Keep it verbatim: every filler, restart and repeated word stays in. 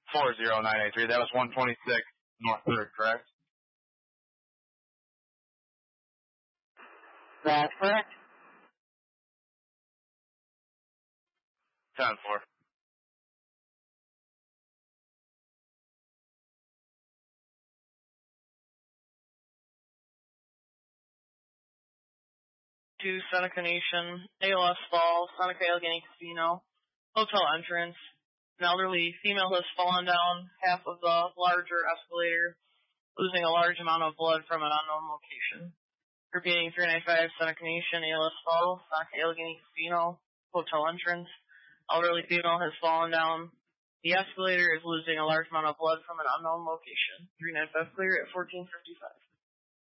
four zero nine eight three. That was one twenty-six North third, correct? That's correct. ten four. To Seneca Nation, A L S Falls, Seneca Allegheny Casino, hotel entrance. An elderly female has fallen down half of the larger escalator, losing a large amount of blood from an unknown location. Repeating three ninety-five Seneca Nation, A L S Falls, Seneca Allegheny Casino, hotel entrance. Elderly female has fallen down the escalator, is losing a large amount of blood from an unknown location. three ninety-five clear at fourteen fifty-five.